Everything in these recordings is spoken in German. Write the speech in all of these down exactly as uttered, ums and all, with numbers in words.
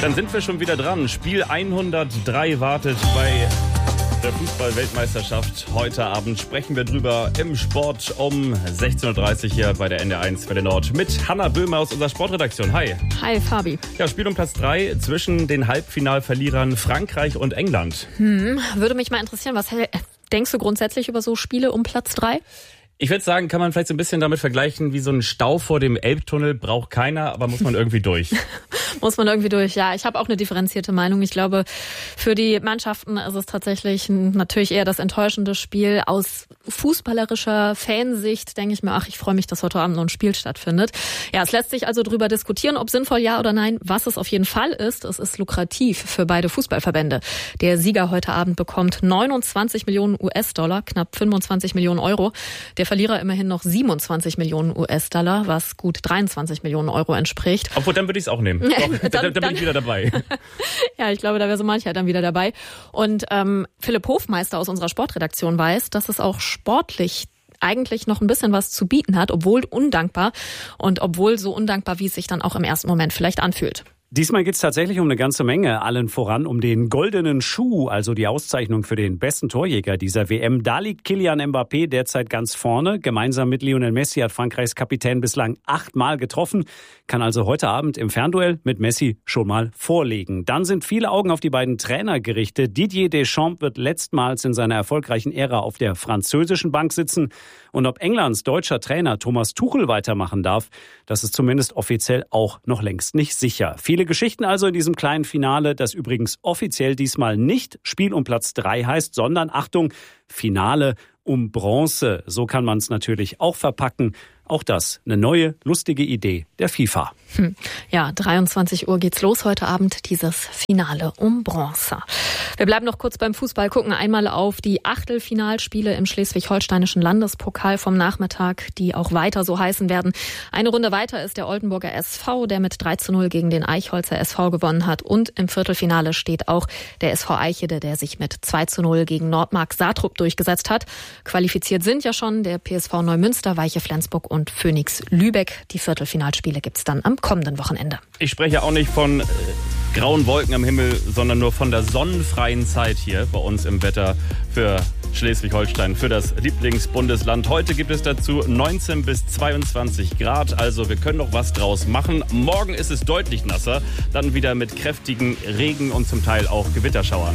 Dann sind wir schon wieder dran. Spiel hundertdrei wartet bei der Fußball-Weltmeisterschaft. Heute Abend sprechen wir drüber im Sport um sechzehn Uhr dreißig hier bei der N D R eins Welle Nord mit Hanna Böhmer aus unserer Sportredaktion. Hi. Hi, Fabi. Ja, Spiel um Platz drei zwischen den Halbfinalverlierern Frankreich und England. Hm, würde mich mal interessieren, was denkst du grundsätzlich über so Spiele um Platz drei? Ich würde sagen, kann man vielleicht so ein bisschen damit vergleichen, wie so ein Stau vor dem Elbtunnel braucht keiner, aber muss man irgendwie durch. Muss man irgendwie durch, ja. Ich habe auch eine differenzierte Meinung. Ich glaube, für die Mannschaften ist es tatsächlich natürlich eher das enttäuschende Spiel. Aus fußballerischer Fansicht denke ich mir, ach, ich freue mich, dass heute Abend noch ein Spiel stattfindet. Ja, es lässt sich also drüber diskutieren, ob sinnvoll ja oder nein. Was es auf jeden Fall ist, es ist lukrativ für beide Fußballverbände. Der Sieger heute Abend bekommt neunundzwanzig Millionen U S-Dollar, knapp fünfundzwanzig Millionen Euro. Der Verlierer immerhin noch siebenundzwanzig Millionen U S-Dollar, was gut dreiundzwanzig Millionen Euro entspricht. Obwohl, dann würde ich es auch nehmen. Doch, dann, da, da bin ich wieder dabei. Ja, ich glaube, da wäre so mancher dann wieder dabei. Und ähm, Philipp Hofmeister aus unserer Sportredaktion weiß, dass es auch sportlich eigentlich noch ein bisschen was zu bieten hat, obwohl undankbar und obwohl so undankbar, wie es sich dann auch im ersten Moment vielleicht anfühlt. Diesmal geht es tatsächlich um eine ganze Menge, allen voran um den goldenen Schuh, also die Auszeichnung für den besten Torjäger dieser W M. Da liegt Kylian Mbappé derzeit ganz vorne. Gemeinsam mit Lionel Messi hat Frankreichs Kapitän bislang achtmal getroffen, kann also heute Abend im Fernduell mit Messi schon mal vorlegen. Dann sind viele Augen auf die beiden Trainer gerichtet. Didier Deschamps wird letztmals in seiner erfolgreichen Ära auf der französischen Bank sitzen. Und ob Englands deutscher Trainer Thomas Tuchel weitermachen darf, das ist zumindest offiziell auch noch längst nicht sicher. Viele Geschichten also in diesem kleinen Finale, das übrigens offiziell diesmal nicht Spiel um Platz drei heißt, sondern, Achtung, Finale um Bronze. So kann man es natürlich auch verpacken. Auch das eine neue, lustige Idee der FIFA. Hm. Ja, dreiundzwanzig Uhr geht's los heute Abend, dieses Finale um Bronze. Wir bleiben noch kurz beim Fußball, gucken einmal auf die Achtelfinalspiele im schleswig-holsteinischen Landespokal vom Nachmittag, die auch weiter so heißen werden. Eine Runde weiter ist der Oldenburger S V, der mit drei zu null gegen den Eichholzer S V gewonnen hat. Und im Viertelfinale steht auch der S V Eichede, der sich mit zwei zu null gegen Nordmark Saatrup durchgesetzt hat. Qualifiziert sind ja schon der P S V Neumünster, Weiche Flensburg und Phoenix Lübeck. Die Viertelfinalspiele gibt's dann am kommenden Wochenende. Ich spreche auch nicht von äh, grauen Wolken am Himmel, sondern nur von der sonnenfreien Zeit hier bei uns im Wetter für Schleswig-Holstein, für das Lieblingsbundesland. Heute gibt es dazu neunzehn bis zweiundzwanzig Grad, also wir können noch was draus machen. Morgen ist es deutlich nasser, dann wieder mit kräftigen Regen und zum Teil auch Gewitterschauern.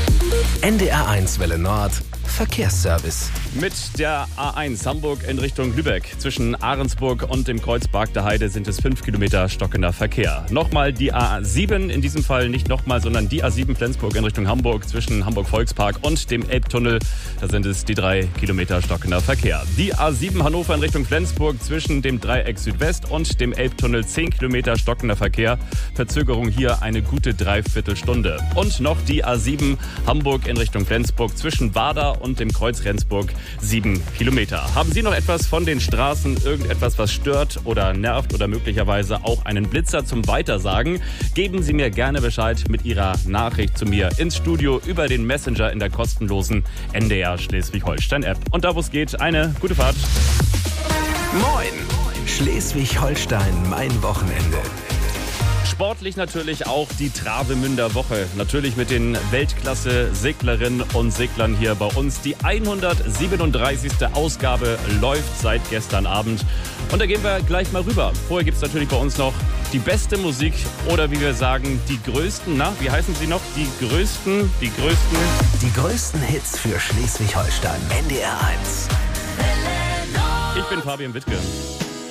N D R eins Welle Nord Verkehrsservice. Mit der A eins Hamburg in Richtung Lübeck. Zwischen Ahrensburg und dem Kreuzberg der Heide sind es fünf Kilometer stockender Verkehr. Nochmal die A sieben, in diesem Fall nicht nochmal, sondern die A sieben Flensburg in Richtung Hamburg zwischen Hamburg-Volkspark und dem Elbtunnel. Da sind es die drei Kilometer stockender Verkehr. Die A sieben Hannover in Richtung Flensburg zwischen dem Dreieck Südwest und dem Elbtunnel zehn Kilometer stockender Verkehr. Verzögerung hier eine gute Dreiviertelstunde. Und noch die A sieben Hamburg in Richtung Flensburg zwischen Wader und dem Kreuz Rendsburg sieben Kilometer. Haben Sie noch etwas von den Straßen, irgendetwas, was stört oder nervt oder möglicherweise auch einen Blitzer zum Weitersagen? Geben Sie mir gerne Bescheid mit Ihrer Nachricht zu mir ins Studio über den Messenger in der kostenlosen N D R Schleswig-Holstein-App. Und da, wo es geht, eine gute Fahrt. Moin! Schleswig-Holstein, mein Wochenende. Sportlich natürlich auch die Travemünder Woche. Natürlich mit den Weltklasse-Seglerinnen und Seglern hier bei uns. Die hundertsiebenunddreißigste Ausgabe läuft seit gestern Abend. Und da gehen wir gleich mal rüber. Vorher gibt es natürlich bei uns noch die beste Musik oder wie wir sagen, die größten, na, wie heißen sie noch? Die größten, die größten... Die größten Hits für Schleswig-Holstein. N D R eins. Ich bin Fabian Wittke.